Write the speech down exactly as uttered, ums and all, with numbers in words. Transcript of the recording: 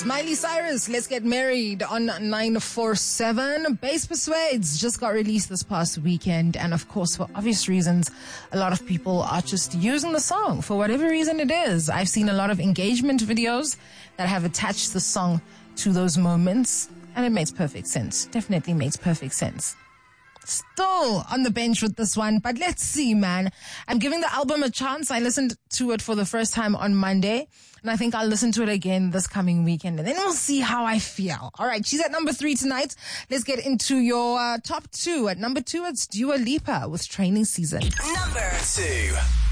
Miley Cyrus, Let's Get Married on nine four seven. Bass Persuades just got released this past weekend. And of course, for obvious reasons, a lot of people are just using the song for whatever reason it is. I've seen a lot of engagement videos that have attached the song to those moments. And it makes perfect sense. Definitely makes perfect sense. Still on the bench with this one, but let's see, man. I'm giving the album a chance. I listened to it for the first time on Monday, and I think I'll listen to it again this coming weekend, and then we'll see how I feel. All right, she's at number three tonight. Let's get into your uh, top two. At number two, it's Dua Lipa with Training Season. Number two.